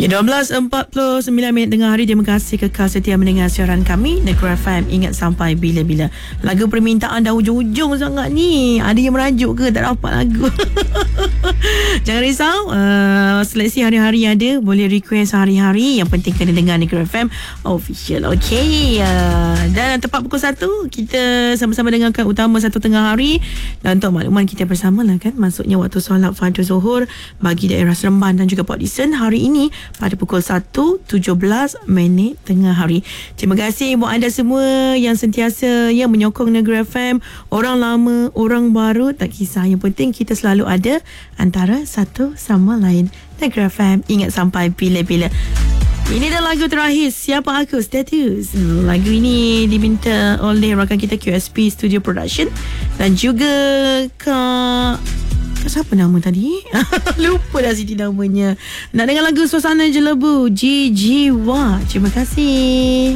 Ya, 12.49 minit tengah hari. Terima kasih kekal setia mendengar siaran kami Negeri FM. Ingat sampai bila-bila. Lagu permintaan dah hujung-hujung sangat ni. Ada yang merajuk ke? Tak dapat lagu. Jangan risau, seleksi hari-hari ada. Boleh request hari-hari. Yang penting kena dengar Negeri FM official. Okay, dan tepat pukul 1 kita sama-sama dengarkan utama satu tengah hari. Dan untuk makluman kita bersama lah kan, maksudnya waktu solat Fardhu Zuhur bagi daerah Seremban dan juga Port Dickson hari ini pada pukul 1.17 minit tengah hari. Terima kasih buat anda semua yang sentiasa yang menyokong Negeri FM. Orang lama, orang baru, tak kisah. Yang penting kita selalu ada antara satu sama lain. Negeri FM, ingat sampai bila-bila. Ini dah lagu terakhir, Siapa Aku, Status. Lagu ini diminta oleh rakan kita QSP Studio Production dan juga siapa nama tadi? Lupa dah Siti namanya. Nak dengar lagu Suasana Jelebu, Jiwa. Terima kasih.